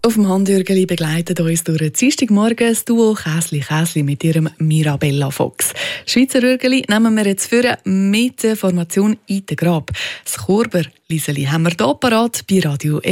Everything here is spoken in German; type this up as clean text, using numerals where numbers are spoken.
Auf dem Handürgeli begleitet uns durch den Dienstagmorgen das Duo Käsli mit ihrem Mirabella Fox. Schweizer Rürgeli nehmen wir jetzt für mit der Formation «Ite Grab». Das Chorber Liseli haben wir hier parat bei Radio